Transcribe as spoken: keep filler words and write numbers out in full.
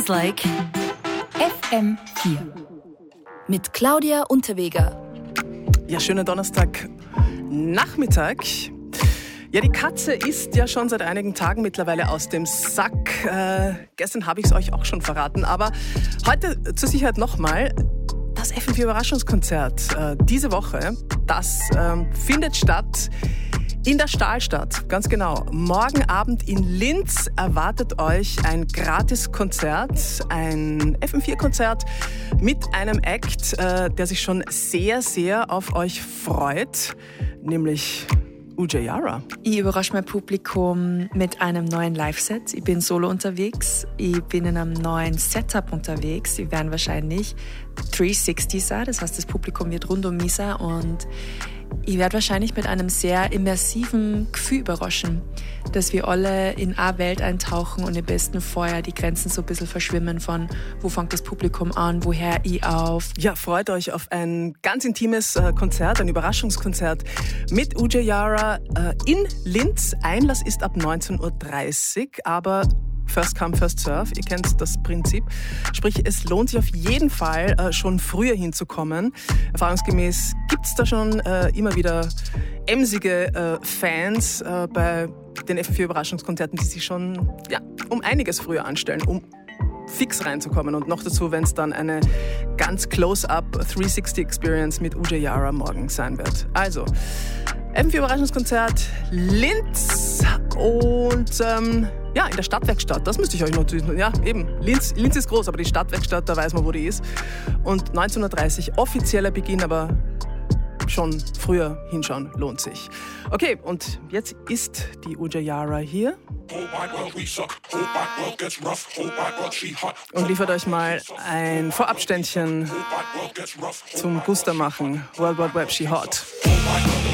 Sounds like F M vier mit Claudia Unterweger. Ja, schönen Donnerstagnachmittag. Ja, die Katze ist ja schon seit einigen Tagen mittlerweile aus dem Sack. Äh, gestern habe ich es euch auch schon verraten, aber heute zur Sicherheit nochmal. Das F M vier Überraschungskonzert äh, diese Woche, das ähm, findet statt in der Stahlstadt, ganz genau. Morgen Abend in Linz erwartet euch ein Gratiskonzert, ein F M vier Konzert mit einem Act, äh, der sich schon sehr, sehr auf euch freut, nämlich Ujayara. Ich überrasche mein Publikum mit einem neuen Live-Set. Ich bin solo unterwegs. Ich bin in einem neuen Setup unterwegs. Wir werden wahrscheinlich dreihundertsechzig sein. Das heißt, das Publikum wird rund um mich sein. Und ich werde wahrscheinlich mit einem sehr immersiven Gefühl überraschen, dass wir alle in eine Welt eintauchen und im besten vorher die Grenzen so ein bisschen verschwimmen von, wo fängt das Publikum an, woher ich auf. Ja, freut euch auf ein ganz intimes äh, Konzert, ein Überraschungskonzert mit Ujayara äh, in Linz. Einlass ist ab neunzehn Uhr dreißig, aber First come, first serve. Ihr kennt das Prinzip. Sprich, es lohnt sich auf jeden Fall, äh, schon früher hinzukommen. Erfahrungsgemäß gibt es da schon äh, immer wieder emsige äh, Fans äh, bei den F M vier Überraschungskonzerten, die sich schon ja, um einiges früher anstellen, um fix reinzukommen. Und noch dazu, wenn es dann eine ganz close-up dreihundertsechzig Experience mit Ujayara morgen sein wird. Also, F M vier Überraschungskonzert Linz und ähm, ja, in der Stadtwerkstatt, das müsste ich euch natürlich, ja eben, Linz, Linz ist groß, aber die Stadtwerkstatt, da weiß man, wo die ist. Und neunzehn Uhr dreißig offizieller Beginn, aber schon früher hinschauen lohnt sich. Okay, und jetzt ist die Ujayara hier und liefert euch mal ein Vorabständchen zum Guster machen. World Wide Web, she hot.